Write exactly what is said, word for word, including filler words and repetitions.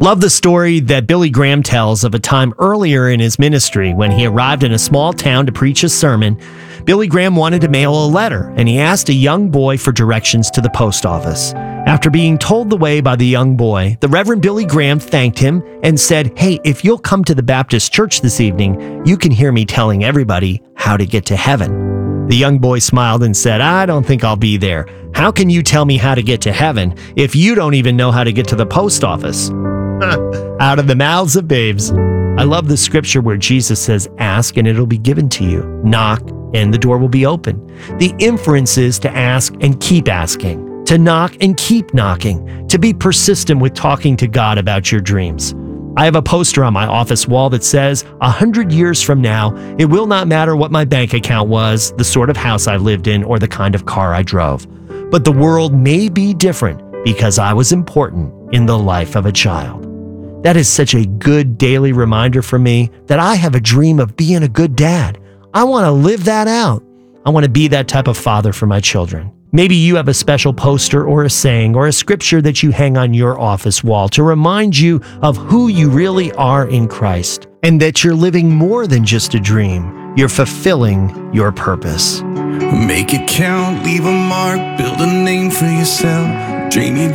Love the story that Billy Graham tells of a time earlier in his ministry when he arrived in a small town to preach a sermon. Billy Graham wanted to mail a letter, and he asked a young boy for directions to the post office. After being told the way by the young boy, the Reverend Billy Graham thanked him and said, "Hey, if you'll come to the Baptist church this evening, you can hear me telling everybody how to get to heaven." The young boy smiled and said, "I don't think I'll be there. How can you tell me how to get to heaven if you don't even know how to get to the post office?" Out of the mouths of babes. I love the scripture where Jesus says, "Ask and it'll be given to you. Knock and the door will be open." The inference is to ask and keep asking, to knock and keep knocking, to be persistent with talking to God about your dreams. I have a poster on my office wall that says, "A hundred years from now, it will not matter what my bank account was, the sort of house I lived in, or the kind of car I drove. But the world may be different because I was important in the life of a child." That is such a good daily reminder for me that I have a dream of being a good dad. I want to live that out. I want to be that type of father for my children. Maybe you have a special poster or a saying or a scripture that you hang on your office wall to remind you of who you really are in Christ and that you're living more than just a dream. You're fulfilling your purpose. Make it count, leave a mark, build a name for yourself. Dream your